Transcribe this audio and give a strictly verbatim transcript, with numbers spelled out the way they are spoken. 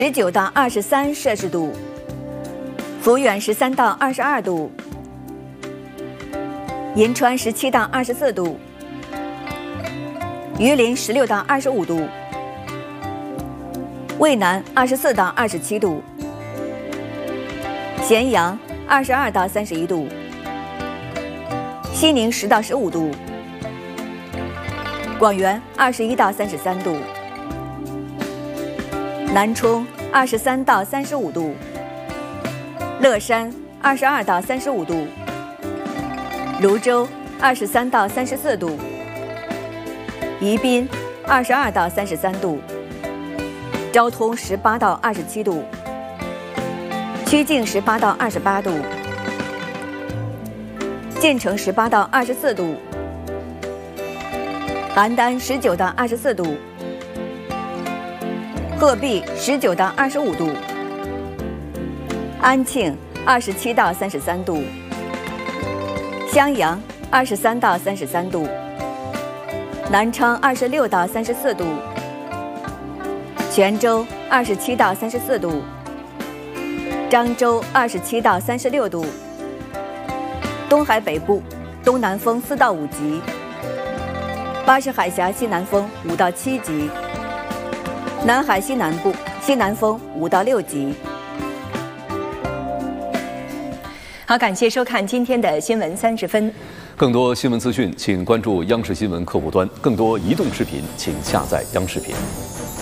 十九到二十三摄氏度，抚远十三到二十二度，银川十七到二十四度，榆林十六到二十五度，渭南二十四到二十七度，咸阳二十二到三十一度，西宁十到十五度，广元二十一到三十三度，南充二十三到三十五度，乐山二十二到三十五度，泸州二十三到三十四度，宜宾二十二到三十三度，昭通十八到二十七度，曲靖十八到二十八度，建成十八到二十四度，邯郸十九到二十四度，鹤壁十九到二十五度，安庆二十七到三十三度，襄阳二十三到三十三度，南昌二十六到三十四度，泉州二十七到三十四度，漳州二十七到三十六度，东海北部东南风四到五级，巴士海峡西南风五到七级，南海西南部西南风五到六级。 好，感谢收看今天的新闻三十分。 更多新闻资讯，请关注央视新闻客户端；更多移动视频，请下载央视频。